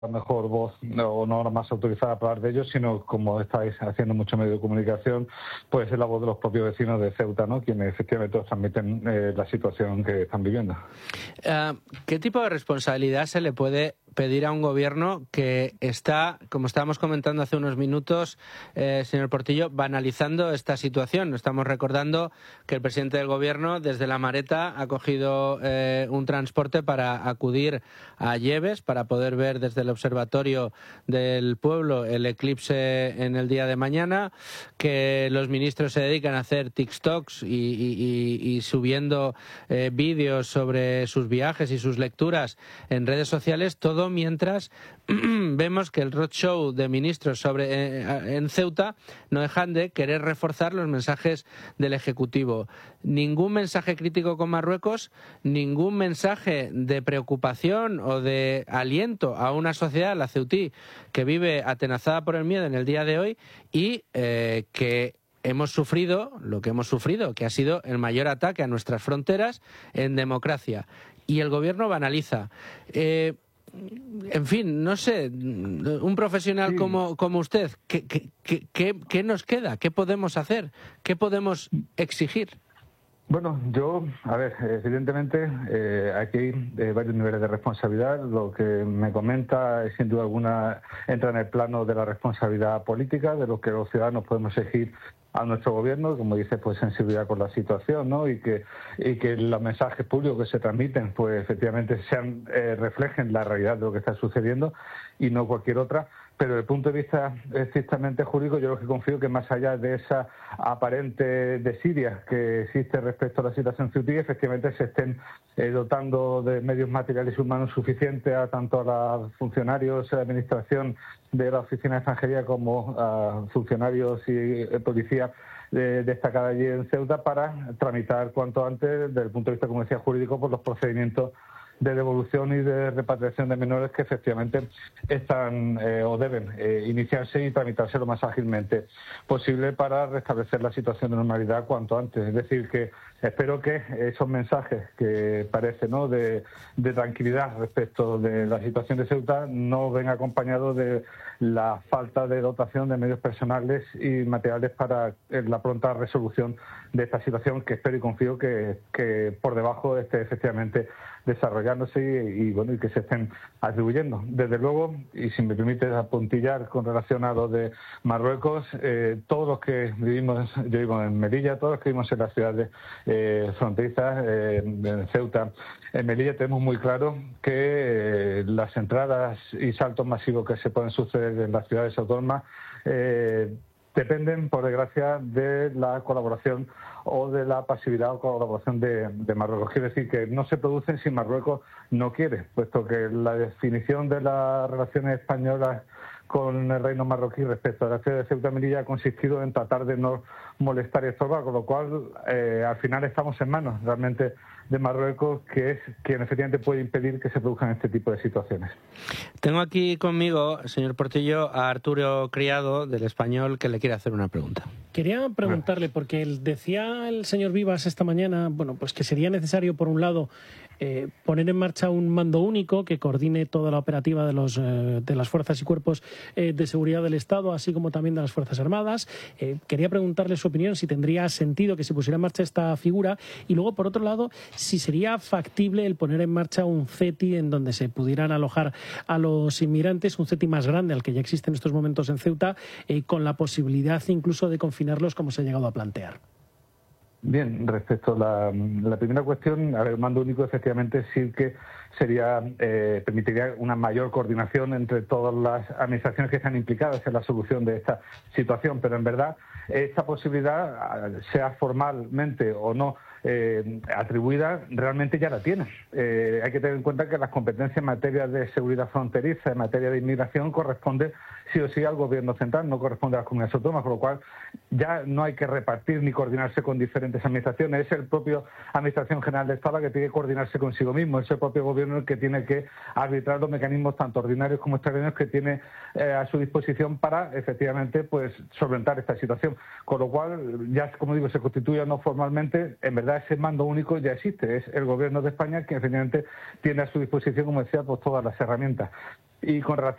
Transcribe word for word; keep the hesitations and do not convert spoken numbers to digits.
la mejor voz o no la más autorizada para hablar de ellos, sino como estáis haciendo mucho medio de comunicación, pues es la voz de los propios vecinos de Ceuta, ¿no?, quienes efectivamente os transmiten eh, la situación que están viviendo. Uh, ¿Qué tipo de responsabilidad se le puede pedir a un gobierno que está, como estábamos comentando hace unos minutos, eh, señor Portillo, banalizando esta situación? Estamos recordando que el presidente del gobierno desde La Mareta ha cogido eh, un transporte para acudir a Lleves para poder ver desde el observatorio del pueblo el eclipse en el día de mañana, que los ministros se dedican a hacer TikToks y, y, y, y subiendo eh, vídeos sobre sus viajes y sus lecturas en redes sociales, todo mientras vemos que el roadshow de ministros sobre eh, en Ceuta no dejan de querer reforzar los mensajes del Ejecutivo. Ningún mensaje crítico con Marruecos, ningún mensaje de preocupación o de aliento a una sociedad, la ceutí, que vive atenazada por el miedo en el día de hoy y eh, que hemos sufrido lo que hemos sufrido, que ha sido el mayor ataque a nuestras fronteras en democracia. Y el gobierno banaliza. Eh, En fin, no sé, un profesional sí. como, como usted, ¿qué, qué, qué, ¿qué nos queda? ¿Qué podemos hacer? ¿Qué podemos exigir? Bueno, yo, a ver, evidentemente eh, aquí hay eh, varios niveles de responsabilidad. Lo que me comenta, sin duda alguna, entra en el plano de la responsabilidad política, de lo que los ciudadanos podemos exigir a nuestro gobierno, como dice, pues sensibilidad con la situación, ¿no? Y que y que los mensajes públicos que se transmiten, pues efectivamente sean eh, reflejen la realidad de lo que está sucediendo y no cualquier otra. Pero desde el punto de vista estrictamente jurídico, yo lo que confío que más allá de esa aparente desidia que existe respecto a la situación ceutí, efectivamente se estén eh, dotando de medios materiales y humanos suficientes a tanto a los funcionarios de la Administración de la Oficina de Extranjería como a funcionarios y eh, policía de, destacada allí en Ceuta para tramitar cuanto antes, desde el punto de vista, como decía, jurídico, por los procedimientos de devolución y de repatriación de menores que efectivamente están eh, o deben eh, iniciarse y tramitarse lo más ágilmente posible para restablecer la situación de normalidad cuanto antes. Es decir, que espero que esos mensajes que parece, ¿no?, de, de tranquilidad respecto de la situación de Ceuta no vengan acompañados de la falta de dotación de medios personales y materiales para la pronta resolución de esta situación, que espero y confío que, que por debajo esté efectivamente desarrollándose y, y bueno y que se estén atribuyendo. Desde luego, y si me permite apuntillar con relación a lo de Marruecos, eh, todos los que vivimos, yo vivo en Melilla, todos los que vivimos en las ciudades eh, fronterizas, eh, en Ceuta, en Melilla, tenemos muy claro que eh, las entradas y saltos masivos que se pueden suceder en las ciudades autónomas eh, dependen, por desgracia, de la colaboración o de la pasividad o colaboración de, de Marruecos. Quiere decir que no se producen si Marruecos no quiere, puesto que la definición de las relaciones españolas con el reino marroquí respecto a la ciudad de Ceuta y Melilla ha consistido en tratar de no molestar y estorbar, con lo cual eh, al final estamos en manos realmente de Marruecos, que es quien efectivamente puede impedir que se produzcan este tipo de situaciones. Tengo aquí conmigo, señor Portillo, a Arturo Criado, del Español, que le quiere hacer una pregunta. Quería preguntarle, porque decía el señor Vivas esta mañana, bueno, pues que sería necesario, por un lado, eh, poner en marcha un mando único que coordine toda la operativa de, los, eh, de las fuerzas y cuerpos eh, de seguridad del Estado, así como también de las Fuerzas Armadas. Eh, quería preguntarle su opinión, si tendría sentido que se pusiera en marcha esta figura, y luego, por otro lado, si sería factible el poner en marcha un CETI en donde se pudieran alojar a los inmigrantes, un CETI más grande al que ya existe en estos momentos en Ceuta, eh, con la posibilidad incluso de confinarlos como se ha llegado a plantear. Bien, respecto a la, la primera cuestión, a ver, el mando único efectivamente sí que sería eh, permitiría una mayor coordinación entre todas las administraciones que están implicadas en la solución de esta situación, pero en verdad esta posibilidad, sea formalmente o no eh, atribuida, realmente ya la tiene. Eh, hay que tener en cuenta que las competencias en materia de seguridad fronteriza, en materia de inmigración, corresponde sí o sí al gobierno central, no corresponde a las comunidades autónomas, con lo cual ya no hay que repartir ni coordinarse con diferentes administraciones. Es el propio Administración General de Estado que tiene que coordinarse consigo mismo, es el propio gobierno el que tiene que arbitrar los mecanismos tanto ordinarios como extraordinarios que tiene eh, a su disposición para efectivamente pues solventar esta situación. Con lo cual, ya como digo, se constituye no formalmente, en verdad ese mando único ya existe, es el gobierno de España que efectivamente tiene a su disposición, como decía, pues todas las herramientas. Y con relación